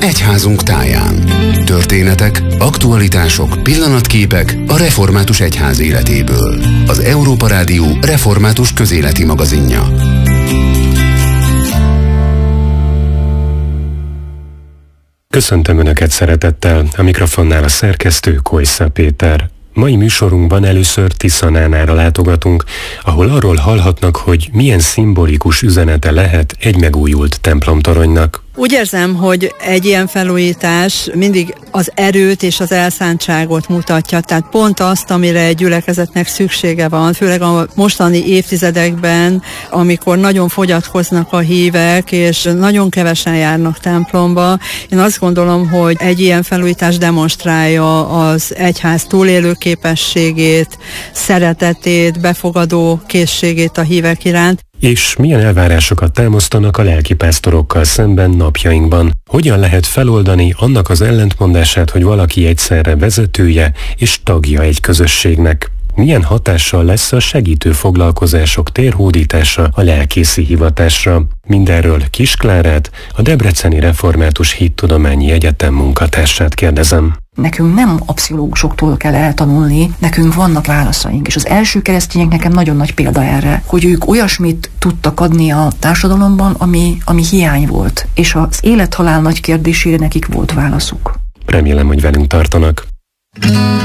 egyházunk táján. Történetek, aktualitások, pillanatképek a református egyház életéből. Az Európa Rádió református közéleti magazinja. Köszöntöm Önöket szeretettel, a mikrofonnál a szerkesztő Kojsza Péter. Mai műsorunkban először Tiszanánára látogatunk, ahol arról hallhatnak, hogy milyen szimbolikus üzenete lehet egy megújult templomtoronynak. Úgy érzem, hogy egy ilyen felújítás mindig az erőt és az elszántságot mutatja, tehát pont azt, amire egy gyülekezetnek szüksége van, főleg a mostani évtizedekben, amikor nagyon fogyatkoznak a hívek, és nagyon kevesen járnak templomba. Én azt gondolom, hogy egy ilyen felújítás demonstrálja az egyház túlélő képességét, szeretetét, befogadó készségét a hívek iránt. És milyen elvárásokat támasztanak a lelkipásztorokkal szemben napjainkban? Hogyan lehet feloldani annak az ellentmondását, hogy valaki egyszerre vezetője és tagja egy közösségnek? Milyen hatással lesz a segítő foglalkozások térhódítása a lelkészi hivatásra? Mindenről Kiss Klárát, a Debreceni Református Hittudományi Egyetem munkatársát kérdezem. Nekünk nem a pszichológusoktól kell eltanulni, nekünk vannak válaszaink, és az első keresztények nekem nagyon nagy példa erre, hogy ők olyasmit tudtak adni a társadalomban, ami hiány volt, és az élet-halál nagy kérdésére nekik volt válaszuk. Remélem, hogy velünk tartanak.